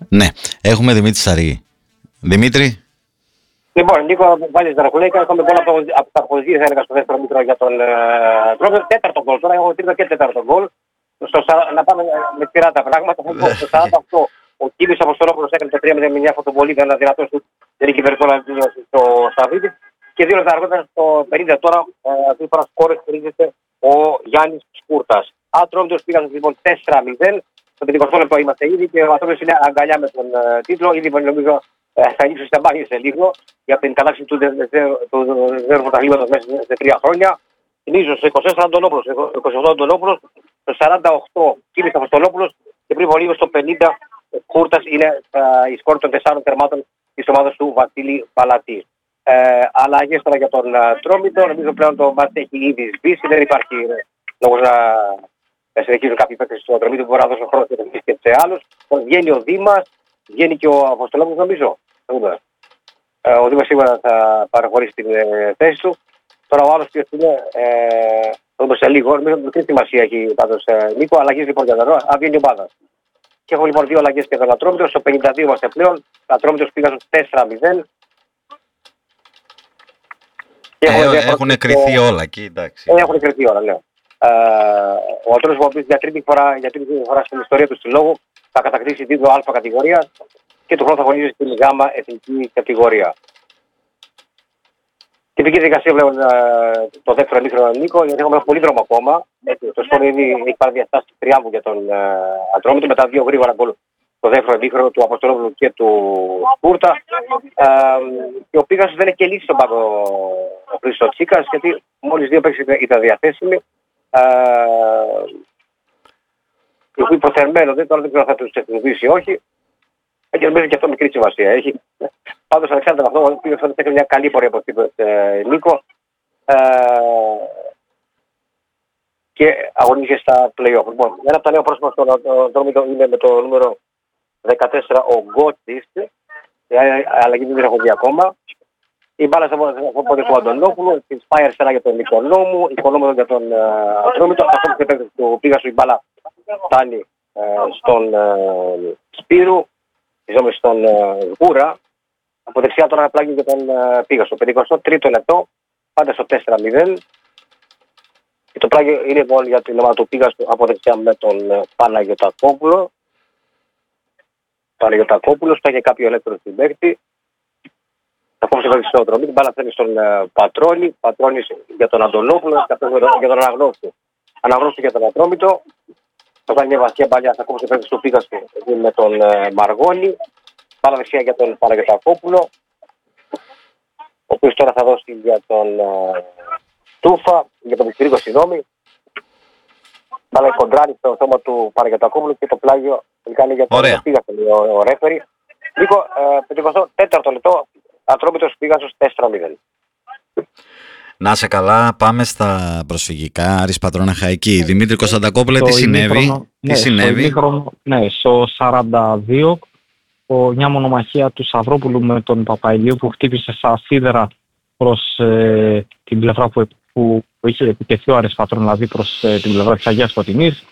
Ναι, έχουμε Δημήτρη Σαρή. Δημήτρη. Λοιπόν, Νίκο, βάλεις Δρακουλέικα, έχουμε γκολ από τα αποδοσίες, θα έλεγα στο δεύτερο μήτρο για τον Τρόμητο. Τέταρτο γκολ, τώρα έχω τρίτο και τέταρτο γκολ. Να πάμε με σειρά τα πράγματα. Στο 48 ο Κίλης Αποστολόπουλος έκανε το 3-0 με μια φωτοβολίδα, ένα δυνατό του Νίκη Βερκόλα στο Σαββίδη. Και 2 λεπτά αργότερα στο 50 τώρα, αυτή φορά σκόρες χειρίζεται ο Γιάννης Σκούρτας. Ατρόμητος πήγαν λοιπόν 4-0. Στο 50 λεπτό είμαστε ήδη και ο Ατρόμητος είναι αγκαλιά με τον τίτλο. Ήδη νομίζω θα ανοίξει στα μπάνια σε λίγο για την κατάξυση του δεύτερου πρωταθλήματος μέσα σε 3 χρόνια. Θυμίζω στο 24 Αντωνόπουλος, 28 Αντωνόπουλος, στο 48 Κίλης Αποστολόπουλος και πριν από λίγο στο 50 Κούρτας είναι η σκόρη των 4 τερμάτων της ομάδας του Βασίλη Παλατή. Αλλαγές τώρα για τον Τρόμητο. Νομίζω πλέον το μάτι έχει ήδη σβήσει. Δεν υπάρχει λόγος να συνεχίζουν κάποιοι παίκτες του Τρομήτου που μπορεί να δώσουν χρόνο και σε άλλους. Βγαίνει ο Δήμας, βγαίνει και ο Αποστολόπουλος νομίζω. Ο Δήμας σίγουρα θα παραχωρήσει την θέση του. Τώρα ο άλλος ποιος είναι, θα δούμε σε λίγο. Νομίζω μικρή σημασία έχει πάντως Νίκο. Αλλαγές λοιπόν για τον βγαίνει η ομάδα. Και έχω λοιπόν 2 αλλαγές και τον Ατρόμητο. Στο 52 είμαστε πλέον. Ο Ατρόμητος πήγαν στο 4-0. Έχουν κρυθεί όλα εκεί, εντάξει. Έχουν κρυθεί όλα, λέω. Ο Ατρόμητος που για τρίτη φορά στην ιστορία του συλλόγου θα κατακτήσει τίτλο Α κατηγορία και του χρόνου θα αγωνίζει στην Γ εθνική κατηγορία. Τυπική διαδικασία βλέπω το δεύτερο ημίχρονο Νίκο, γιατί έχουμε πολύ δρόμο ακόμα. Το σκορ ήδη έχει πάρει διαστάσεις τριάμβου για τον Ατρόμητο μετά 2 γρήγορα γκολ το δεύτερο ημίχρονο του Αποστολόπουλου και του Κούρτα. Και ο Πίγασος δεν έχει και λύσει στον πάγκο ο Χρήστος Τσίκας, γιατί μόλις 2 παίκτες ήταν διαθέσιμοι. Οι οποίοι προθερμαίνονται, τώρα δεν ξέρω αν θα τους εκπληκτήσει ή όχι. Και νομίζω και αυτό μικρή σημασία έχει. Πάντως ανεξάρτητα από αυτό, ο Πίγασος θα έχει μια καλή πορεία από την Νίκο. Και αγωνίζει στα play-off. Λοιπόν, ένα από τα νέα πρόσωπα στον Τρόμητο είναι με το νούμερο 14 ο Γκότης. Αλλαγή δεν έχω δει ακόμα. Η μπάλα θα πω του Αντωνόπουλου, την σπάει αριστερά για τον Οικονόμου, Οικονόμου για τον Ατρόμητο. Αυτό που πήγα η μπάλα φτάνει στον Σπύρου, στον Γούρα. Από δεξιά τώρα ένα πλάγιο για τον Πίγασο. 53ο λεπτό, πάντα στο 4-0. Και το πλάγιο είναι γκολ για την ομάδα του Πίγασο από δεξιά με τον Παναγιωτακόπουλο. Παναγιωτακόπουλος, θα είχε κάποιο ελεύθερο στην παίκτη. Θα κόψει το στο δρομή, την μπάλα φέρνει στον Πατρώνη, Πατρώνης για τον Αντωνόπουλο και αυτός για τον Αναγνώστου. Αναγνώστου για τον Ατρόμητο. Θα κάνει μια βαθιά μπαλιά, θα κόψει το παίκτη του Πίγασο με τον Μαργόνη. Μπάλα δεξιά για τον Παναγιωτακόπουλο, ο οποίος τώρα θα δώσει για τον Τούφα, για τον Πιτσιρίκο, συγγνώμη. Μπάλα κοντράρει στο σώμα του Παναγιωτακόπουλου και το πλάγιο κάνει για τον Πίγασο, ο ρέφερη. Νίκο, 54ο λεπτό, Ατρόμητος Πίγασος 4-0. Να σε καλά, πάμε στα προσφυγικά. Άρης Πατρών Αχαϊκή. Δημήτρη Κωνσταντακόπουλε, τι συνέβη? Στο 42, μια μονομαχία του Σταυρόπουλου με τον Παπαϊλίου που χτύπησε στα σίδερα προς την πλευρά που είχε επιτεθεί ο Άρης Πατρών, δηλαδή προς την πλευρά της Αγίας Φωτεινής.